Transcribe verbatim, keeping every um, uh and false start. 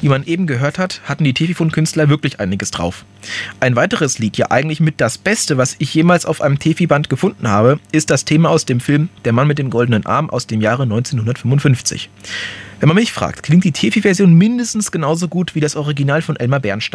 Wie man eben gehört hat, hatten die Tefi-Fundkünstler wirklich einiges drauf. Ein weiteres Lied, ja eigentlich mit das Beste, was ich jemals auf einem Tefi-Band gefunden habe, ist das Thema aus dem Film Der Mann mit dem goldenen Arm aus dem Jahre neunzehnhundertfünfundfünfzig. Wenn man mich fragt, klingt die Tefi-Version mindestens genauso gut wie das Original von Elmar Bernstein.